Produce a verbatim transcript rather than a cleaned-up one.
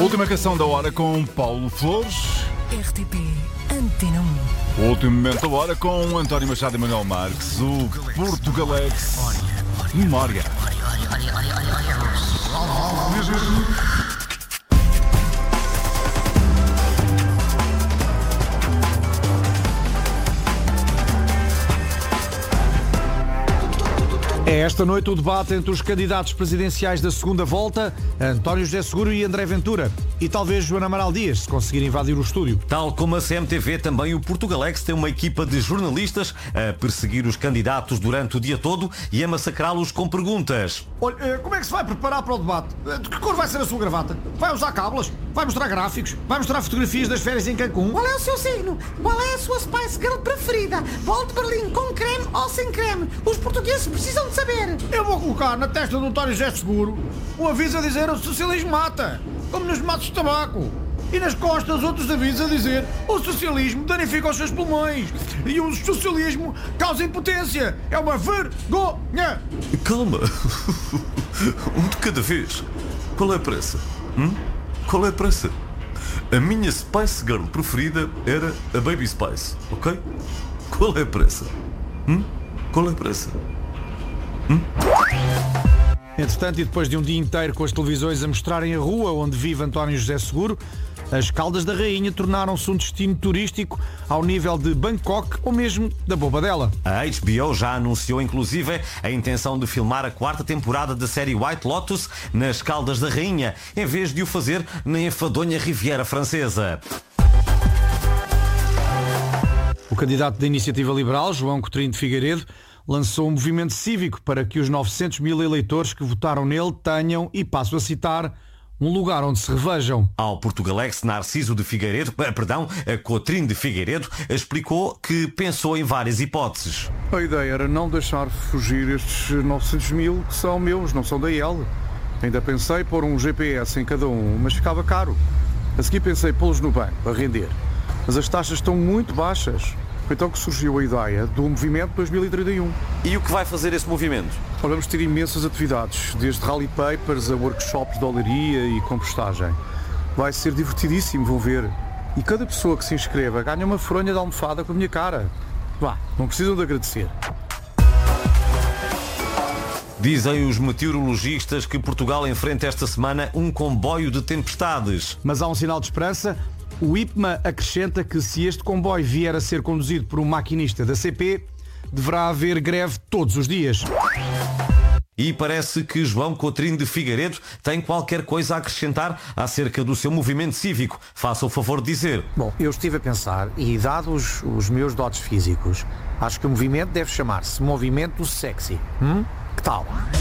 Última canção da hora com Paulo Flores. R T P Antena um. Último momento da hora com António Machado e Manuel Marques. O Portugalex Memória. É esta noite o debate entre os candidatos presidenciais da segunda volta, António José Seguro e André Ventura. E talvez Joana Amaral Dias, se conseguir invadir o estúdio. Tal como a C M T V, também o Portugalex tem uma equipa de jornalistas a perseguir os candidatos durante o dia todo e a massacrá-los com perguntas. Olha, como é que se vai preparar para o debate? De que cor vai ser a sua gravata? Vai usar cábulas? Vai mostrar gráficos? Vai mostrar fotografias das férias em Cancún? Qual é o seu signo? Qual é a sua Spice Girl preferida? Bolo de Berlim com creme ou sem creme? Os portugueses precisam de saber. Eu vou colocar na testa do António José Seguro um aviso a dizer o socialismo mata, como nos matos de tabaco. E nas costas outros avisos a dizer o socialismo danifica os seus pulmões e o socialismo causa impotência. É uma vergonha. Calma. Um de cada vez. Qual é a pressa? Hum? Qual é a pressa? A minha Spice Girl preferida era a Baby Spice, ok? Qual é a pressa? Hum? Qual é a pressa? Hum? Entretanto, e depois de um dia inteiro com as televisões a mostrarem a rua onde vive António José Seguro, as Caldas da Rainha tornaram-se um destino turístico ao nível de Bangkok ou mesmo da Bobadela. A H B O já anunciou inclusive a intenção de filmar a quarta temporada da série White Lotus nas Caldas da Rainha, em vez de o fazer na enfadonha Riviera Francesa. O candidato da Iniciativa Liberal, João Coutinho de Figueiredo, lançou um movimento cívico para que os novecentos mil eleitores que votaram nele tenham, e passo a citar, um lugar onde se revejam. Ao Portugalex, Narciso de Figueiredo, perdão, Coutinho de Figueiredo, explicou que pensou em várias hipóteses. A ideia era não deixar fugir estes novecentos mil que são meus, não são da I L. Ainda pensei pôr um G P S em cada um, mas ficava caro. A seguir pensei pô-los no banco, a render. Mas as taxas estão muito baixas. Foi então que surgiu a ideia do Movimento dois mil e trinta e um. E o que vai fazer esse movimento? Olha, vamos ter imensas atividades, desde rally papers a workshops de olaria e compostagem. Vai ser divertidíssimo, vão ver. E cada pessoa que se inscreva ganha uma fronha de almofada com a minha cara. Vá, não precisam de agradecer. Dizem os meteorologistas que Portugal enfrenta esta semana um comboio de tempestades. Mas há um sinal de esperança. O I P M A acrescenta que se este comboio vier a ser conduzido por um maquinista da C P, deverá haver greve todos os dias. E parece que João Coutinho de Figueiredo tem qualquer coisa a acrescentar acerca do seu movimento cívico. Faça o favor de dizer. Bom, eu estive a pensar e, dados os meus dotes físicos, acho que o movimento deve chamar-se Movimento Sexy. Hum? Que tal?